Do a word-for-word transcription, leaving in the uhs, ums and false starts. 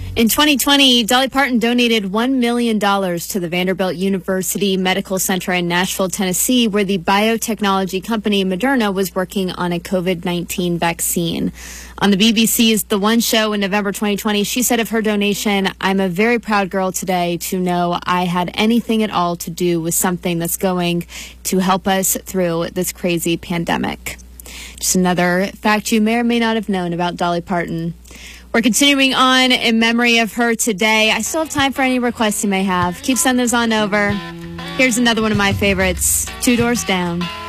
In twenty twenty, Dolly Parton donated one million dollars to the Vanderbilt University Medical Center in Nashville, Tennessee, where the biotechnology company Moderna was working on a COVID nineteen vaccine. On the B B C's The One Show in November twenty twenty, she said of her donation, "I'm a very proud girl today to know I had anything at all to do with something that's going to help us through this crazy pandemic." Just another fact you may or may not have known about Dolly Parton. We're continuing on in memory of her today. I still have time for any requests you may have. Keep sending those on over. Here's another one of my favorites, Two Doors Down.